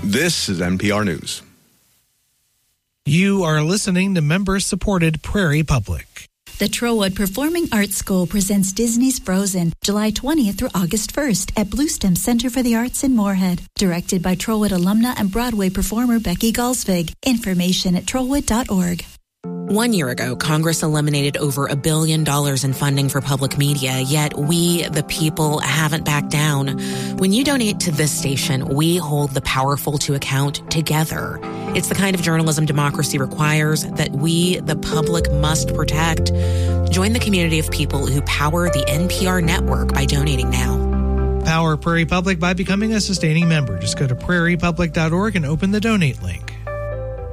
This is NPR News. You are listening to member-supported Prairie Public. The Trillwood Performing Arts School presents Disney's Frozen, July 20th through August 1st at Bluestem Center for the Arts in Moorhead. Directed by Trillwood alumna and Broadway performer Becky Galsvig. Information at trillwood.org. 1 year ago, Congress eliminated over $1 billion in funding for public media, yet we, the people, haven't backed down. When you donate to this station, we hold the powerful to account together. It's the kind of journalism democracy requires that we, the public, must protect. Join the community of people who power the NPR network by donating now. Power Prairie Public by becoming a sustaining member. Just go to prairiepublic.org and open the donate link.